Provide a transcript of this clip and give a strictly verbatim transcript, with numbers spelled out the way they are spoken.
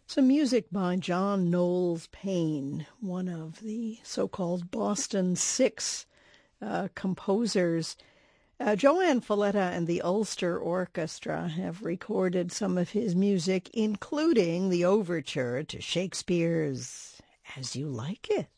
Some music by John Knowles Payne, one of the so-called Boston Six uh, composers. Uh, Joanne Falletta and the Ulster Orchestra have recorded some of his music, including the overture to Shakespeare's As You Like It.